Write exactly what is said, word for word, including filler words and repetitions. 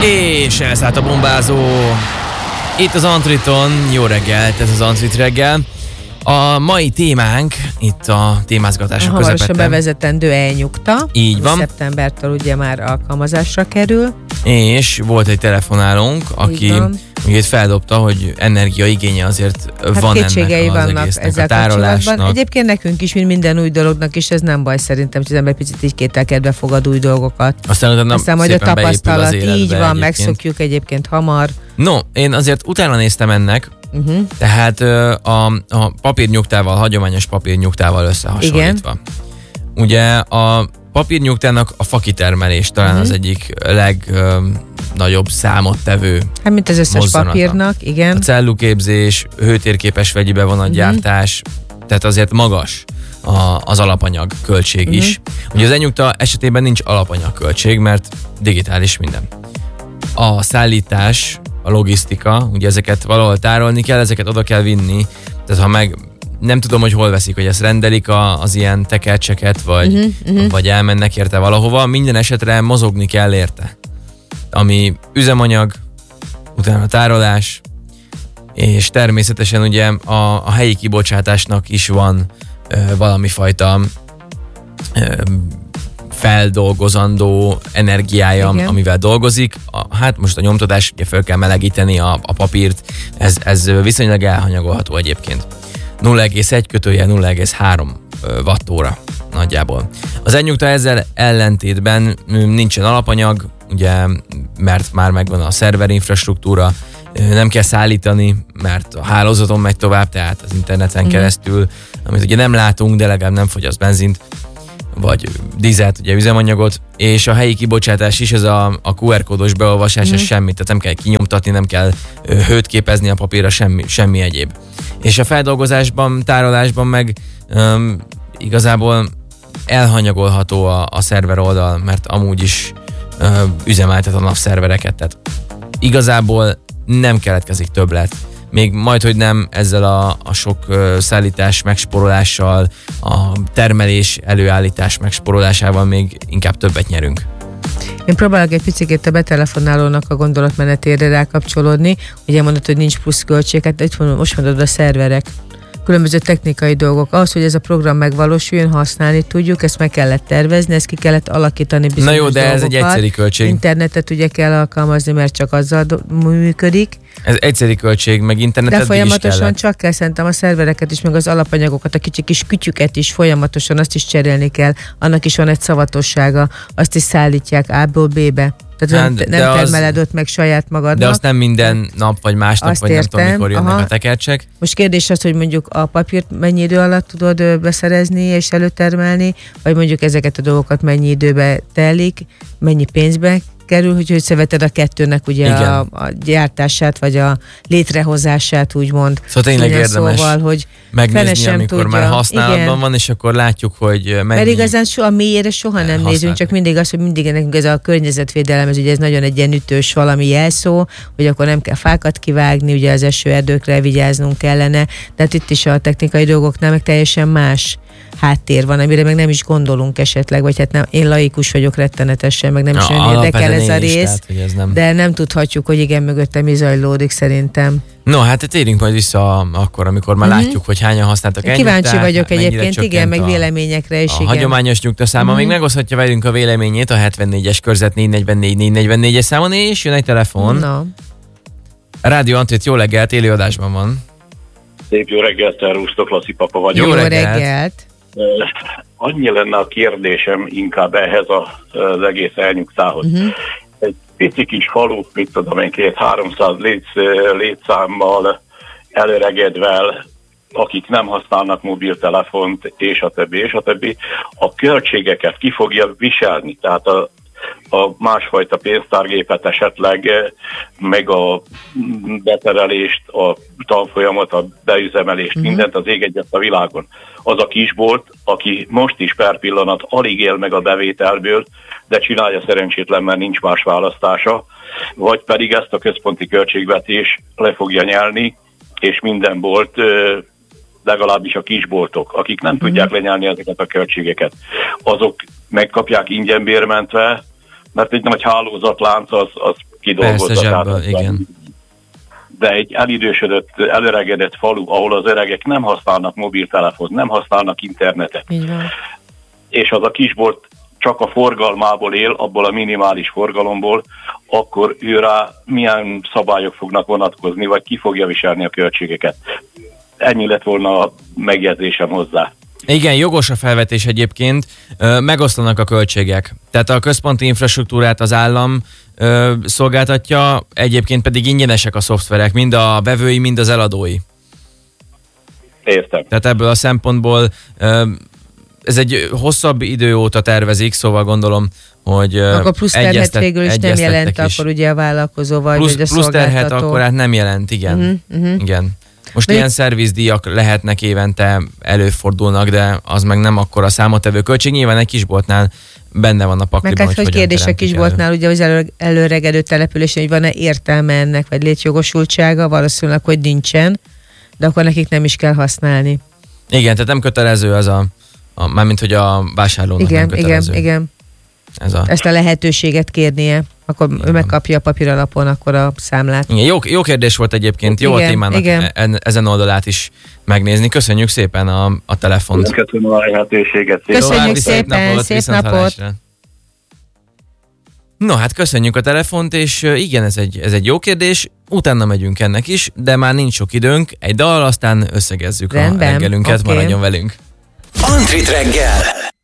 És elszállt a bombázó. Itt az Antriton, jó reggelt, ez az Antrit reggel. A mai témánk, itt a témázgatások közepette. Hamarosan bevezetendő elnyugta. Így van. Szeptembertől ugye már alkalmazásra kerül. És volt egy telefonálónk, aki ugye feldobta, hogy energiaigénye azért hát van kétségei ennek az vannak egésznek, ezzel a tárolásnak. kapcsolatban. Egyébként nekünk is, mint minden új dolognak is, ez nem baj szerintem, hogy az ember picit így kételkedve fogad új dolgokat. Aztán, utána Aztán majd a tapasztalat, így van, egyébként. megszokjuk egyébként hamar. No, én azért utána néztem ennek, Uh-huh. tehát a, a papírnyugtával, hagyományos papírnyugtával összehasonlítva. Igen. Ugye a papírnyugtának a fakitermelés talán uh-huh. az egyik legnagyobb számottevő Hát mint az összes mozzanata. Papírnak, igen. A celluképzés, hőtérképes vegyi bevonatgyártás, uh-huh. tehát azért magas a, az alapanyag költség uh-huh. is. Ugye az e-nyugta esetében nincs alapanyag költség, mert digitális minden. A szállítás, a logisztika, ugye ezeket valahol tárolni kell, ezeket oda kell vinni, tehát ha meg nem tudom, hogy hol veszik, hogy ezt rendelik a, az ilyen tekercseket, vagy, uh-huh, uh-huh. vagy elmennek érte valahova, minden esetre mozogni kell érte. Ami üzemanyag, utána a tárolás, és természetesen ugye a, a helyi kibocsátásnak is van ö, valami fajta ö, feldolgozandó energiája, igen. amivel dolgozik. A, hát most a nyomtatás, ugye föl kell melegíteni a, a papírt, ez, ez viszonylag elhanyagolható egyébként. nulla egész egy kötője nulla egész három wattóra nagyjából. Az e-nyugta ezzel ellentétben nincsen alapanyag, ugye, mert már megvan a szerverinfrastruktúra, nem kell szállítani, mert a hálózaton megy tovább, tehát az interneten mm. keresztül, amit ugye nem látunk, de legalább nem fogyaszt benzint, vagy dízelt, ugye üzemanyagot, és a helyi kibocsátás is, ez a, a kú er kódos beolvasás, mm. ez semmit, tehát nem kell kinyomtatni, nem kell hőt képezni a papírra, semmi, semmi egyéb. És a feldolgozásban, tárolásban meg um, igazából elhanyagolható a, a szerver oldal, mert amúgy is uh, üzemeltet a napszervereket, tehát igazából nem keletkezik többlet. Még majd, hogy nem ezzel a, a sok uh, szállítás megsporolással, a termelés, előállítás megsporolásával még inkább többet nyerünk. Én próbálok egy picit a betelefonálónak a gondolatmenetére rákapcsolódni. Ugye mondod, hogy nincs plusz költség, hát itt mondom, most mondod a szerverek. Különböző technikai dolgok. Ahhoz, hogy ez a program megvalósuljon, használni tudjuk, ezt meg kellett tervezni, ezt ki kellett alakítani bizonyos Na jó, de dolgokat. ez egy egyszeri költség. Internetet ugye kell alkalmazni, mert csak azzal do- működik. Ez egyszeri költség, meg internetet de folyamatosan csak kell, szerintem a szervereket is, meg az alapanyagokat, a kicsi kis kütyüket is folyamatosan azt is cserélni kell. Annak is van egy szavatossága, azt is szállítják A-ból B-be. Tehát hát, nem, nem termeled ott meg saját magadnak. De azt nem minden nap, vagy másnap, azt vagy értem, nem tudom, mikor jönnek aha. a tekercsek. Most kérdés az, hogy mondjuk a papírt mennyi idő alatt tudod beszerezni és előtermelni, vagy mondjuk ezeket a dolgokat mennyi időbe telik, mennyi pénzbe kerül, hogy összeveted a kettőnek ugye a, a gyártását, vagy a létrehozását, úgymond. Szóval tényleg érdemes szóval, hogy megnézni, amikor tudja. Már használatban igen. van, és akkor látjuk, hogy mennyi... Mert igazán soha mélyére soha nem használni. Nézünk, csak mindig az, hogy mindig nekünk ez a környezetvédelem, ez ugye ez nagyon egy ilyen ütős valami jelszó, hogy akkor nem kell fákat kivágni, ugye az esőerdőkre vigyáznunk kellene, de hát itt is a technikai dolgoknál meg teljesen más háttér van, amire meg nem is gondolunk esetleg, vagy hát nem, én laikus vagyok rettenetesen, meg nem is olyan érdekel ez a rész, is, tehát, ez nem... de nem tudhatjuk, hogy igen, mögöttem mi zajlódik szerintem. No, hát térjünk majd vissza akkor, amikor már uh-huh. látjuk, hogy hányan használtak ennyi. Kíváncsi vagyok egyébként, igen, meg véleményekre is, a igen. hagyományos nyugtaszáma, uh-huh. még megoszthatja velünk a véleményét a hetvennégyes körzet négy negyvennégy négy negyvennégyes számon, és jön egy telefon. No. Rádió Antrit, jó reggelt, élőadásban van. Szép jó reggelt, szervusztok, Laci papa vagyok. Jó reggelt. reggelt. Annyi lenne a kérdésem inkább ehhez az egész elnyugtához. Uh-huh. Egy pici kis falu, mit tudom én, két-háromszáz létsz, létszámmal, előregedvel, akik nem használnak mobiltelefont, és a többi, és a többi, a költségeket ki fogja viselni. Tehát a a másfajta pénztárgépet esetleg, meg a beterelést, a tanfolyamot, a beüzemelést, uh-huh. mindent az ég egyet a világon. Az a kisbolt, aki most is per pillanat alig él meg a bevételből, de csinálja szerencsétlen, mert nincs más választása, vagy pedig ezt a központi költségvetés le fogja nyelni, és minden bolt, legalábbis a kisboltok, akik nem uh-huh. tudják lenyelni ezeket a költségeket, azok megkapják ingyen bérmentve, mert egy nagy hálózatlánc az, az kidolgozza. Persze, zsebből, igen. De egy elidősödött, előregedett falu, ahol az öregek nem használnak mobiltelefont, nem használnak internetet, és az a kisbolt csak a forgalmából él, abból a minimális forgalomból, akkor ő rá milyen szabályok fognak vonatkozni, vagy ki fogja viselni a költségeket. Ennyi lett volna a megjegyzésem hozzá. Igen, jogos a felvetés egyébként, megoszlanak a költségek. Tehát a központi infrastruktúrát az állam ö, szolgáltatja, egyébként pedig ingyenesek a szoftverek, mind a vevői, mind az eladói. Értem. Tehát ebből a szempontból ö, ez egy hosszabb idő óta tervezik, szóval gondolom, hogy akkor plusz terhet végül is nem jelent, is. Akkor ugye a vállalkozó vagy, plusz, vagy a plusz szolgáltató. terhet akkor hát nem jelent, igen. Uh-huh, uh-huh. igen. Most de ilyen itt... szervizdíjak lehetnek évente, előfordulnak, de az meg nem akkora számottevő költség. Nyilván egy kisboltnál benne van a pakliban, meg hát, hogy, hogy kérdés a kisboltnál, elő. Ugye az elő, előregedő településen, hogy van-e értelme ennek, vagy létjogosultsága, valószínűleg, hogy nincsen, de akkor nekik nem is kell használni. Igen, tehát nem kötelező az a, a mármint, hogy a vásárlónak igen, nem kötelező. Igen, igen. Ez a... Ezt a lehetőséget kérnie, akkor igen. ő megkapja a papíralapon akkor a számlát. Igen, jó, jó kérdés volt egyébként, jó igen, a témának igen. ezen oldalát is megnézni. Köszönjük szépen a, a telefont. Köszönöm a lehetőséget. Köszönjük szépen, szép napot! No, hát köszönjük a telefont, és igen, ez egy, ez egy jó kérdés, utána megyünk ennek is, de már nincs sok időnk, egy dal, aztán összegezzük rendben, a reggelünket, okay. Maradjon velünk. Antrit reggel!